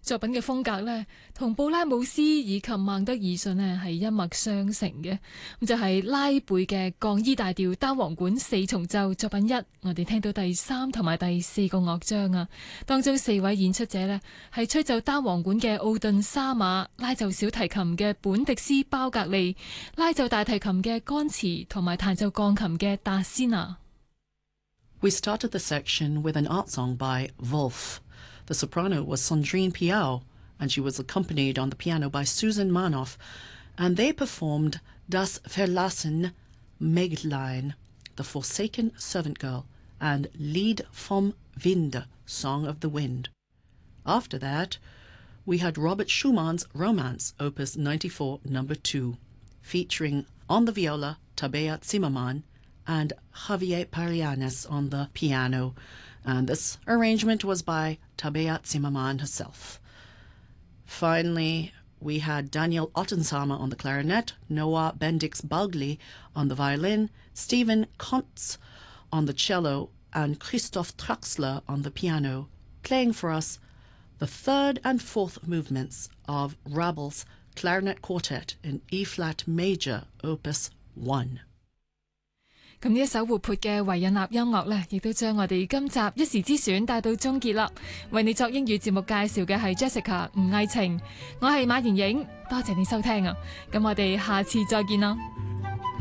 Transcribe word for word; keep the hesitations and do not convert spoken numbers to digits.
作品嘅風格呢，同布拉姆斯以及孟德爾遜呢係一脈相承嘅。咁就係、是、拉貝嘅降 E 大調單簧管四重奏作品一，我哋聽到第三同埋第四個樂章啊。當中四位演出者呢，係吹奏單簧管嘅奧頓沙馬，拉奏小提琴嘅本迪斯包格利，拉奏大提琴嘅甘茨，同埋彈奏鋼琴嘅達斯娜。 We started the section with an art song by Wolf. The soprano was Sandrine Piau, and she was accompanied on the piano by Susan Manoff, and they performed Das Verlassen Mägdlein, The Forsaken Servant Girl, and Lied vom Winde, Song of the Wind. After that, we had Robert Schumann's Romance, Opus ninety-four, number two, featuring on the viola Tabea Zimmermann and Javier Parianes on the piano, and this arrangement was by Tabea Zimmermann herself. Finally, we had Daniel Ottensamer on the clarinet, Noah Bendix-Balgli on the violin, Stephen Kontz on the cello, and Christoph Traxler on the piano, playing for us the third and fourth movements of Ravel's Clarinet Quartet in E-flat major, Opus one. 咁呢一首活潑嘅維也納音樂呢，亦都將我哋今集一時之選帶到終結啦。為你作英語節目介紹嘅係 Jessica 吳藝晴，我係馬妍影，多謝你收聽啊！咁我哋下次再見啦。